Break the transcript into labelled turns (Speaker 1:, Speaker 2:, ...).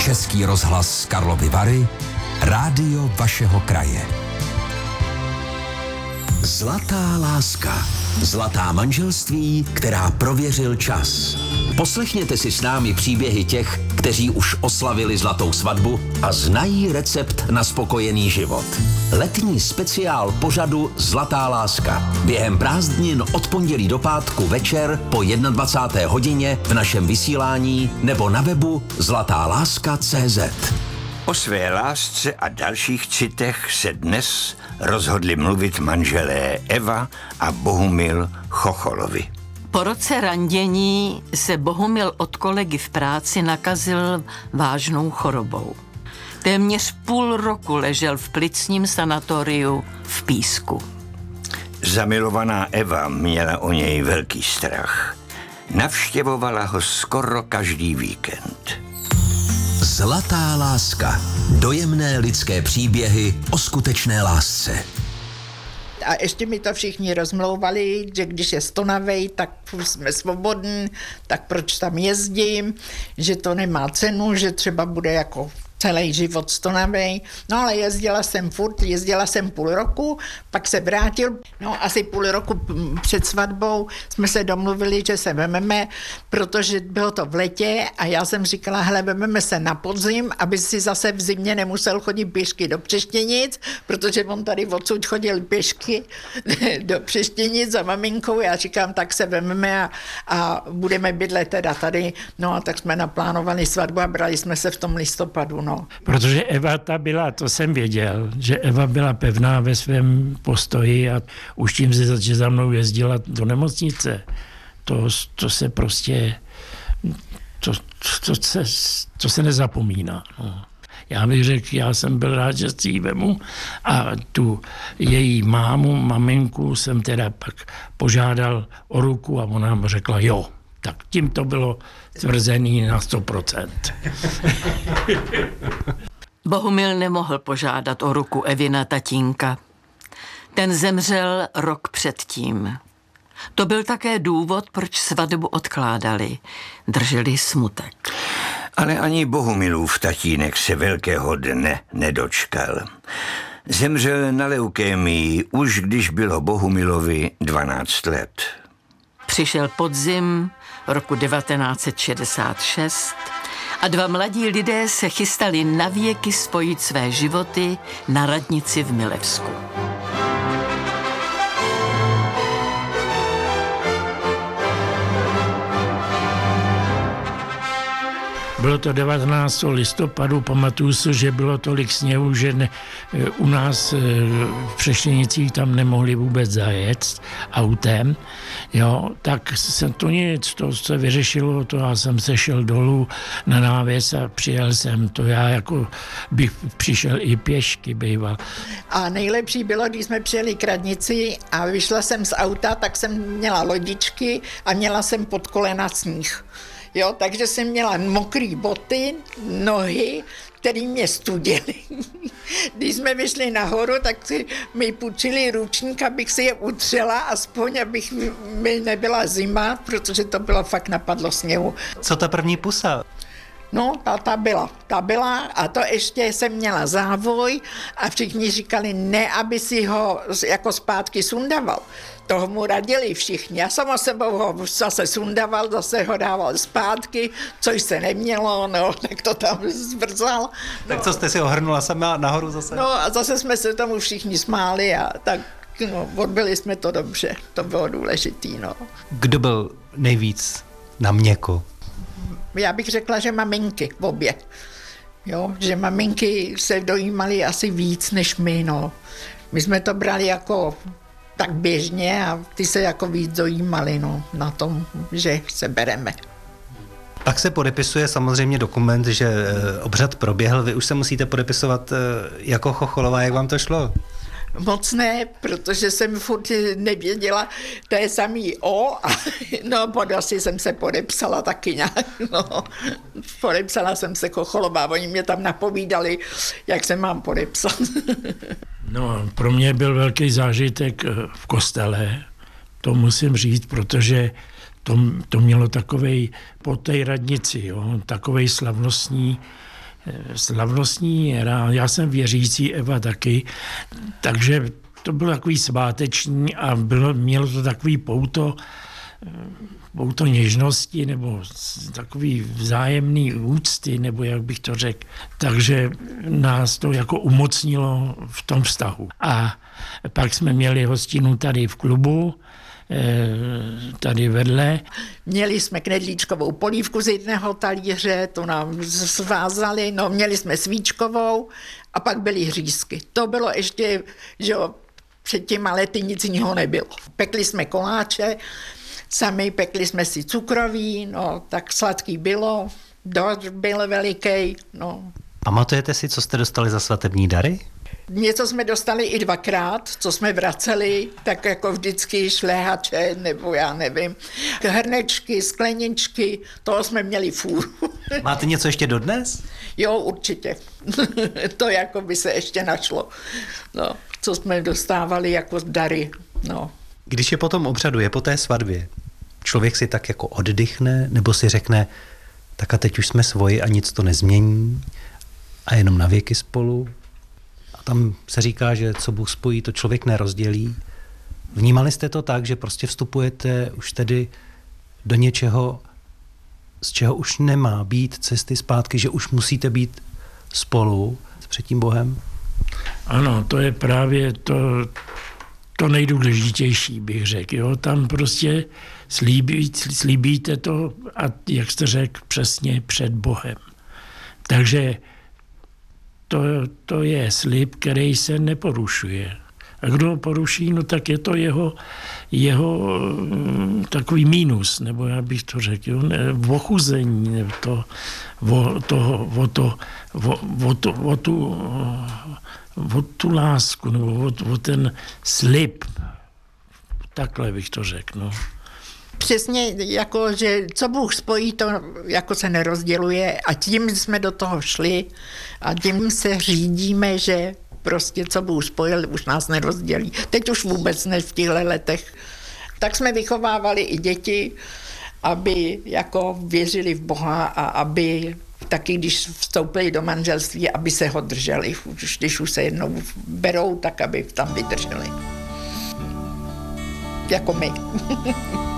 Speaker 1: Český rozhlas Karlovy Vary, rádio vašeho kraje. Zlatá láska. Zlatá manželství, která prověřil čas. Poslechněte si s námi příběhy těch, kteří už oslavili zlatou svatbu a znají recept na spokojený život. Letní speciál pořadu Zlatá láska. Během prázdnin od pondělí do pátku večer po 21. hodině v našem vysílání nebo na webu zlatáláska.cz.
Speaker 2: O své lásce a dalších citech se dnes rozhodli mluvit manželé Eva a Bohumil Chocholovi.
Speaker 3: Po roce randění se Bohumil od kolegy v práci nakazil vážnou chorobou. Téměř půl roku ležel v plicním sanatoriu v Písku.
Speaker 2: Zamilovaná Eva měla o něj velký strach. Navštěvovala ho skoro každý víkend.
Speaker 1: Zlatá láska. Dojemné lidské příběhy o skutečné lásce.
Speaker 4: A ještě mi to všichni rozmlouvali, že když je stonavej, tak jsme svobodní, tak proč tam jezdím, že to nemá cenu, že třeba bude jako celý život stonavej. No ale jezdila jsem půl roku, pak se vrátil, no asi půl roku před svatbou jsme se domluvili, že se vememe, protože bylo to v letě a já jsem říkala, hele, vememe se na podzim, aby si zase v zimě nemusel chodit pěšky do Přeštěnic, protože on tady odsud chodil pěšky do Přeštěnic za maminkou. Já říkám, tak se vememe a budeme bydlet teda tady. No a tak jsme naplánovali svatbu a brali jsme se v tom listopadu, no.
Speaker 5: Protože Eva ta byla, to jsem věděl, že Eva byla pevná ve svém postoji a už tím, že za mnou jezdila do nemocnice, to se prostě, to se nezapomíná. No. Já bych řekl, já jsem byl rád, že si ji vemu a tu její maminku jsem teda pak požádal o ruku a ona mi řekla jo. Tak tím to bylo tvrzený na 100%.
Speaker 3: Bohumil nemohl požádat o ruku Evina tatínka. Ten zemřel rok předtím. To byl také důvod, proč svatbu odkládali. Drželi smutek.
Speaker 2: Ale ani Bohumilův tatínek se velkého dne nedočkal. Zemřel na leukémii už když bylo Bohumilovi 12 let.
Speaker 3: Přišel podzim roku 1966 a dva mladí lidé se chystali navěky spojit své životy na radnici v Milevsku.
Speaker 5: Bylo to 19. listopadu, pamatuju si, že bylo tolik sněhu, že u nás v Přeštěnicích tam nemohli vůbec zajet autem. Jo, tak se to nic, to se vyřešilo, to já jsem se šel dolů na návěs a přijel jsem, to já jako bych přišel i pěšky býval.
Speaker 4: A nejlepší bylo, když jsme přijeli k radnici a vyšla jsem z auta, tak jsem měla lodičky a měla jsem pod kolena sníh. Jo, takže jsem měla mokrý boty, nohy, který mě studily. Když jsme vyšli nahoru, tak si mi půjčili ručník, abych si je utřela, aspoň abych mi nebyla zima, protože to bylo fakt napadlo sněhu.
Speaker 6: Co ta první pusa?
Speaker 4: No, ta byla a to ještě jsem měla závoj a všichni říkali, ne, aby si ho jako zpátky sundaval. Toho mu radili všichni. Já sama sebou ho zase sundaval, zase ho dával zpátky, což se nemělo, no, tak to tam zvrzal. No.
Speaker 6: Tak co jste si ohrnula sama nahoru zase?
Speaker 4: No a zase jsme se tomu všichni smáli a tak no, odbyli jsme to dobře, to bylo důležitý, no.
Speaker 6: Kdo byl nejvíc na měko?
Speaker 4: Já bych řekla, že maminky, obě. Jo, že maminky se dojímaly asi víc než my, no. My jsme to brali jako tak běžně a ty se jako víc dojímaly, no, na tom, že se bereme.
Speaker 6: Pak se podepisuje samozřejmě dokument, že obřad proběhl. Vy už se musíte podepisovat jako Chocholová, jak vám to šlo?
Speaker 4: Moc ne, protože jsem furt nevěděla, to je samý O a no asi jsem se podepsala taky nějak, no. Podepsala jsem se Chocholová, oni mě tam napovídali, jak se mám podepsat.
Speaker 5: No, pro mě byl velký zážitek v kostele, to musím říct, protože to mělo takovej, po té radnici, jo, takovej slavnostní slavnostní, já jsem věřící, Eva taky, takže to bylo takový sváteční a mělo to takový pouto něžnosti nebo takový vzájemný úcty, nebo jak bych to řekl. Takže nás to jako umocnilo v tom vztahu. A pak jsme měli hostinu tady v klubu, tady vedle.
Speaker 4: Měli jsme knedlíčkovou polívku z jedného talíře, to nám svázali, no měli jsme svíčkovou a pak byly hřízky. To bylo ještě, že jo, před těma lety nic jiného nebylo. Pekli jsme koláče, sami pekli jsme si cukroví, no tak sladký bylo, dort byl veliký, no.
Speaker 6: Pamatujete si, co jste dostali za svatební dary?
Speaker 4: Něco jsme dostali i 2krát, co jsme vraceli, tak jako vždycky šléhače, nebo já nevím, hrnečky, skleničky, toho jsme měli fůru.
Speaker 6: Máte něco ještě dodnes?
Speaker 4: Jo, určitě. To jako by se ještě našlo, no, co jsme dostávali jako dary, no.
Speaker 6: Když je po tom obřadu, je po té svatbě, člověk si tak jako oddychne, nebo si řekne, tak a teď už jsme svoji a nic to nezmění a jenom na věky spolu. A tam se říká, že co Bůh spojí, to člověk nerozdělí. Vnímali jste to tak, že prostě vstupujete už tedy do něčeho, z čeho už nemá být cesty zpátky, že už musíte být spolu před tím Bohem?
Speaker 5: Ano, to je právě to nejdůležitější, bych řekl. Jo? Tam prostě slíbíte to a jak jste řekl, přesně před Bohem. Takže to je slib, který se neporušuje. A kdo ho poruší, no tak je to jeho takový mínus, nebo já bych to řekl, jo? Ochuzení, o tu lásku, nebo o ten slib. Takhle bych to řekl, no.
Speaker 4: Přesně jako, že co Bůh spojí, to jako se nerozděluje a tím jsme do toho šli a tím se řídíme, že prostě co Bůh spojil, už nás nerozdělí. Teď už vůbec ne v těchto letech. Tak jsme vychovávali i děti, aby jako věřili v Boha a aby taky, když vstoupili do manželství, aby se ho drželi. Když už se jednou berou, tak aby tam vydrželi. Jako my.